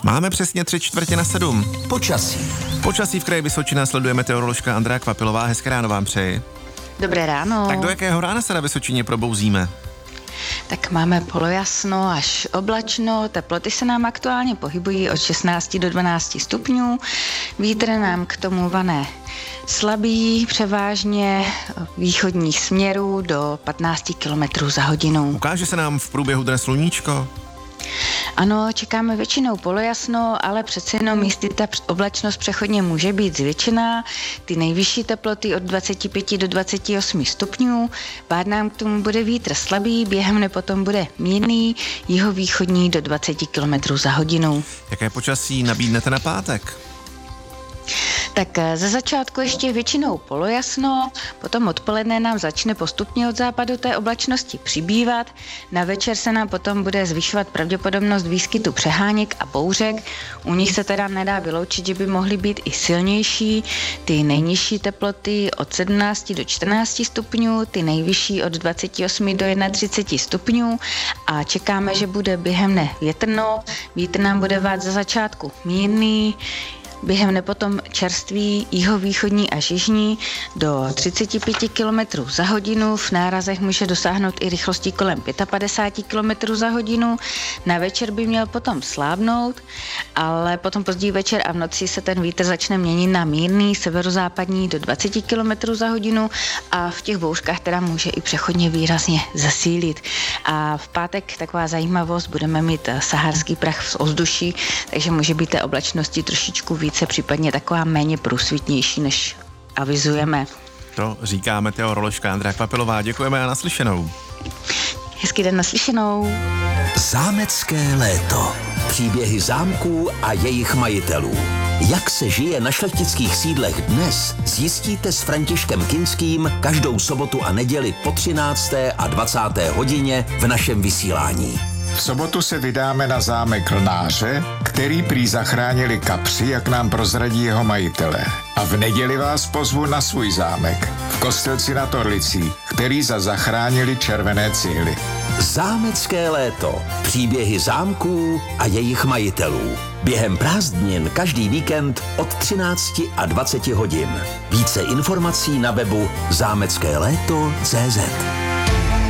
Máme přesně 6:45. Počasí v kraji Vysočina sleduje meteoroložka Andrea Kvapilová. Hezké ráno vám přeji. Dobré ráno. Tak do jakého rána se na Vysočině probouzíme? Tak máme polojasno až oblačno, teploty se nám aktuálně pohybují od 16 do 12 stupňů, vítr nám k tomu vane slabý, převážně východních směrů do 15 km za hodinu. Ukáže se nám v průběhu dne sluníčko? Ano, čekáme většinou polojasno, ale přece jenom místy ta oblačnost přechodně může být zvětšená. Ty nejvyšší teploty od 25 do 28 stupňů. Pár nám k tomu bude vítr slabý, během dne potom bude mírný, jihovýchodní do 20 km za hodinu. Jaké počasí nabídnete na pátek? Tak ze začátku ještě většinou polojasno, potom odpoledne nám začne postupně od západu té oblačnosti přibývat, na večer se nám potom bude zvyšovat pravděpodobnost výskytu přeháněk a bouřek, u nich se teda nedá vyloučit, že by mohly být i silnější, ty nejnižší teploty od 17 do 14 stupňů, ty nejvyšší od 28 do 31 stupňů a čekáme, že bude během dne větrno, vítr nám bude vát ze začátku mírný, během dne potom čerstvý jihovýchodní až jižní do 35 km za hodinu. V nárazech může dosáhnout i rychlosti kolem 55 km za hodinu. Na večer by měl potom slábnout, ale potom později večer a v noci se ten vítr začne měnit na mírný severozápadní do 20 km za hodinu a v těch bouřkách teda může i přechodně výrazně zesílit. A v pátek taková zajímavost, budeme mít saharský prach z ovzduší, takže může být té oblačnosti trošičku více, případně taková méně průsvitnější, než avizujeme. To říká meteoroložka Andrea Kvapilová. Děkujeme a naslyšenou. Hezký den, naslyšenou. Zámecké léto. Příběhy zámků a jejich majitelů. Jak se žije na šlechtických sídlech dnes, zjistíte s Františkem Kinským každou sobotu a neděli po 13. a 20. hodině v našem vysílání. V sobotu se vydáme na zámek Lnáře, který prý zachránili kapři, jak nám prozradí jeho majitelé. A v neděli vás pozvu na svůj zámek v Kostelci nad Orlicí, který zachránili červené cihly. Zámecké léto. Příběhy zámků a jejich majitelů. Během prázdnin každý víkend od 13 a 20 hodin. Více informací na webu zámeckéléto.cz.